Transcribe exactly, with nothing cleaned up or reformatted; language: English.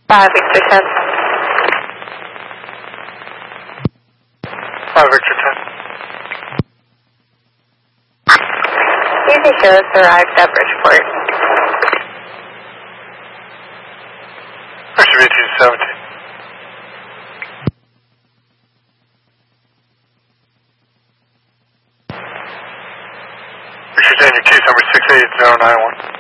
five Victor ten. five Victor ten. Easy shows arrived at Bridgeport. That should be eighteen seventeen. Richard Daniel, case number six eight zero nine one.